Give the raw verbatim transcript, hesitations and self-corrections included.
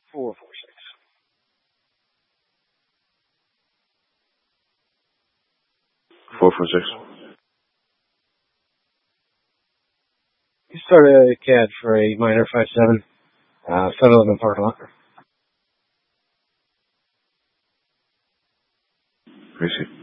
four four six. Four four six. You started a C A D for a minor five seven. Uh, seven eleven parking lot. Appreciate it.